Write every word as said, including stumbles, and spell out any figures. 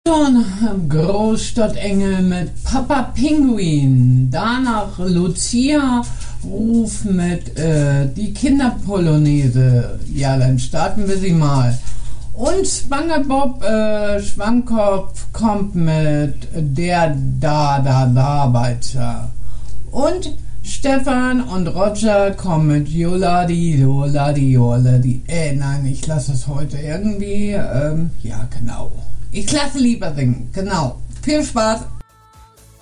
Großstadtengel mit Papa Pinguin. Danach Lucia Ruf mit äh, die Kinderpolonaise. Ja, dann starten wir sie mal. Und SpongeBob äh, Schwammkopf kommt mit der da da da Arbeiter. Und Stefan und Roger kommen mit Joladi, Joladi, Joladi. Äh, nein, ich lasse es heute irgendwie. Ähm, ja, genau. Ich lasse lieber singen. Genau. Viel Spaß.